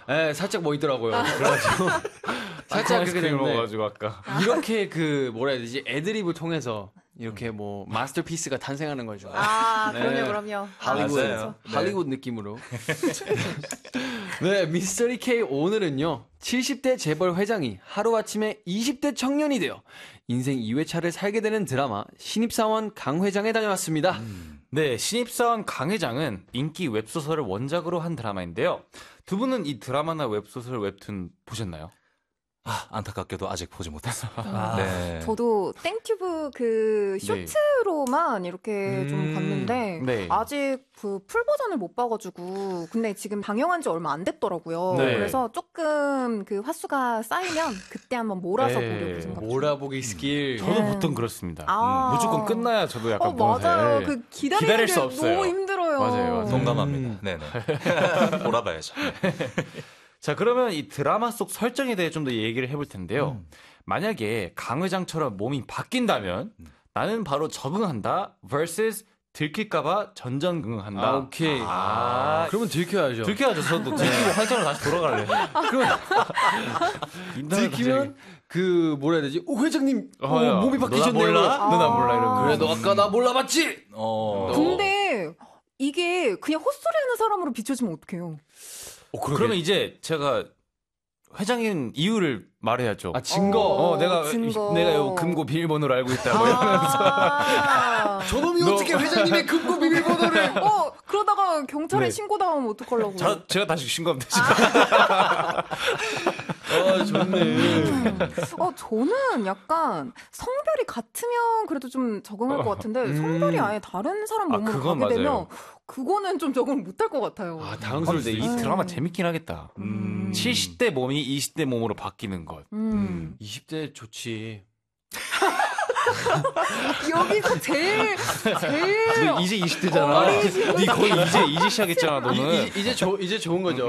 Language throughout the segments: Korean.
네, 살짝 뭐 있더라고요. 그래가지고 살짝 그렇게 됐는데 먹어가지고 아까 이렇게 그 뭐라 해야 되지 애드립을 통해서 이렇게 뭐 마스터피스가 탄생하는 거죠. 그럼요. 할리우드 느낌으로. 네, 미스터리 K 오늘은요 70대 재벌 회장이 하루아침에 20대 청년이 되어 인생 2회차를 살게 되는 드라마 신입사원 강 회장에 다녀왔습니다. 네, 신입사원 강 회장은 인기 웹소설을 원작으로 한 드라마인데요. 두 분은 이 드라마나 웹소설 웹툰 보셨나요? 안타깝게도 아직 보지 못했습니다. 네. 저도 땡튜브 그 쇼츠로만 이렇게 좀 봤는데 아직 그 풀 버전을 못 봐가지고 근데 지금 방영한 지 얼마 안 됐더라고요. 그래서 조금 그 화수가 쌓이면 그때 한번 몰아서 보려고 생각 중이에요. 몰아보기 스킬. 저도 보통 그렇습니다. 무조건 끝나야 저도 약간 맞아요. 그 기다릴 수 없어요. 너무 힘들어요. 맞아요. 동감합니다. 네네. 몰아봐야죠. 자, 그러면 이 드라마 속 설정에 대해 좀 더 얘기를 해볼 텐데요. 만약에 강 회장처럼 몸이 바뀐다면 나는 바로 적응한다 vs 들킬까봐 전전긍긍한다. 오케이. 그러면 들켜야죠. 들켜야죠. 저도 들키고 활성으로 다시 돌아갈래. 그럼 들키면 그 뭐라 해야 되지? 회장님 몸이 바뀌셨네요. 누나 몰라 이러면. 그래 너 아까 나 몰라봤지? 근데 이게 그냥 헛소리 하는 사람으로 비춰지면 어떡해요? 그러면 이제 제가 회장인 이유를 말해야죠. 증거. 내가 요 금고 비밀번호를 알고 있다. 뭐 이러면서. 저놈이 어떻게 회장님의 금고 비밀번호를? 그러다가 경찰에 신고당하면 어떡하려고? 제가 다시 신고하면 되지. 좋네. 저는 약간 성별이 같으면 그래도 좀 적응할 것 같은데 성별이 아예 다른 사람 몸으로 가게 맞아요. 되면 그거는 좀 적응을 못할 것 같아요. 당연스러운데 이 드라마 재밌긴 하겠다. 70대 몸이 20대 몸으로 바뀌는 것. 20대 좋지. 여기서 제일 너 이제 20대잖아. 니 거의 이제 시작했잖아, 너는. 이제 좋은 거죠.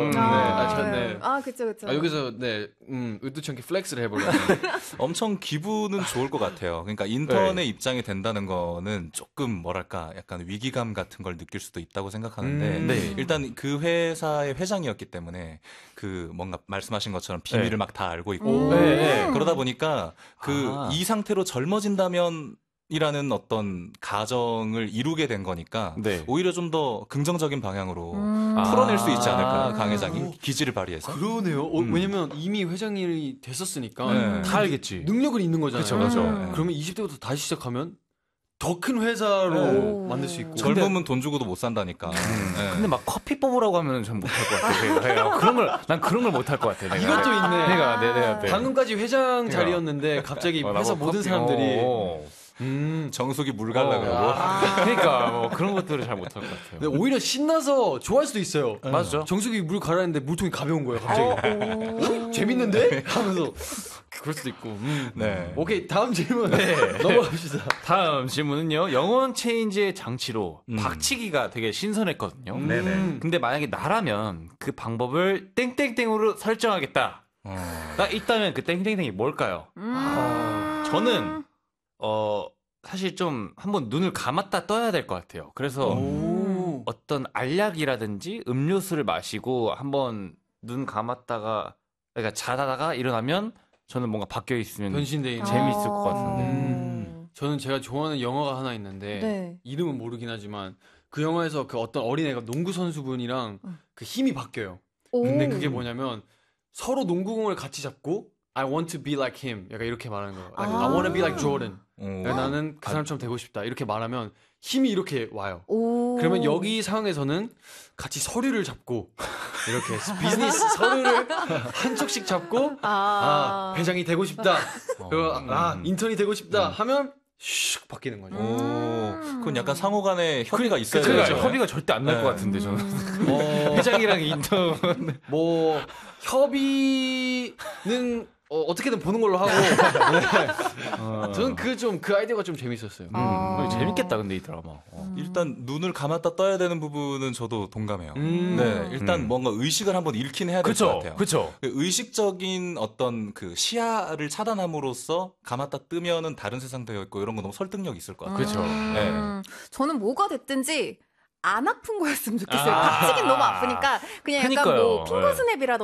그쵸. 여기서 의도치 않게 플렉스를 해보려고. 엄청 기분은 좋을 것 같아요. 그러니까 인턴의 입장이 된다는 거는 조금 뭐랄까 약간 위기감 같은 걸 느낄 수도 있다고 생각하는데 일단 그 회사의 회장이었기 때문에 그 뭔가 말씀하신 것처럼 비밀을 막 다 알고 있고 그러다 보니까 이 상태로 젊어진다면 이라는 어떤 가정을 이루게 된 거니까 오히려 좀 더 긍정적인 방향으로 풀어낼 수 있지 않을까 강 회장이 기지를 발휘해서. 그러네요. 왜냐면 이미 회장이 됐었으니까 다 알겠지. 능력은 있는 거잖아요. 그렇죠. 그러면 20대부터 다시 시작하면 더 큰 회사로 만들 수 있고. 젊으면 돈 주고도 못 산다니까. 근데 막 커피 뽑으라고 하면 전 못할 것 같아. 난 그런 걸 못할 것 같아. 이것도 있네. 내가 방금까지 회장 자리였는데 갑자기 회사 모든 사람들이 정수기 물 갈라 그러고. 그러니까 뭐 그런 것들을 잘 못할 것 같아요. 근데 오히려 신나서 좋아할 수도 있어요. 맞죠. 정수기 물 갈았는데 물통이 가벼운 거예요. 갑자기. 재밌는데? 하면서 그럴 수도 있고. 오케이, 다음 질문 넘어갑시다. 다음 질문은요. 영원 체인지의 장치로 박치기가 되게 신선했거든요. 근데 만약에 나라면 그 방법을 땡땡땡으로 설정하겠다. 나 있다면 그 땡땡땡이 뭘까요? 저는 사실 좀 한번 눈을 감았다 떠야 될 것 같아요. 그래서 어떤 알약이라든지 음료수를 마시고 한번 눈 감았다가 그러니까 자다가 일어나면 저는 뭔가 바뀌어 있으면 변신돼 있는. 재밌을 것 같은데. 저는 제가 좋아하는 영화가 하나 있는데 이름은 모르긴 하지만 그 영화에서 그 어떤 어린애가 농구 선수분이랑 그 힘이 바뀌어요. 근데 그게 뭐냐면 서로 농구공을 같이 잡고 I want to be like him. 약간 이렇게 말하는 거예요. I want to be like Jordan. 나는 그 사람처럼 되고 싶다. 이렇게 말하면 힘이 이렇게 와요. 그러면 여기 상황에서는 같이 서류를 잡고 이렇게 비즈니스 서류를 한쪽씩 잡고 회장이 되고 싶다. 그리고 인턴이 되고 싶다 하면 슉 바뀌는 거죠. 그건 약간 상호 간에 협의가 있어야 되죠. 협의가 절대 안 날 것 같은데 저는. 회장이랑 인턴 뭐 협의는 어떻게든 보는 걸로 하고. 저는 그 아이디어가 좀 재밌었어요. 재밌겠다 근데 이 드라마. 일단 눈을 감았다 떠야 되는 부분은 저도 동감해요. 일단 뭔가 의식을 한번 잃긴 해야 될 것 같아요. 그렇죠. 의식적인 어떤 그 시야를 차단함으로써 감았다 뜨면은 다른 세상 되어 있고 이런 거 너무 설득력 있을 것 같아요. 그렇죠. 저는 뭐가 됐든지 안 아픈 거였으면 좋겠어요. 박치긴 너무 아프니까 그냥 약간 뭐 핑거스냅이라든지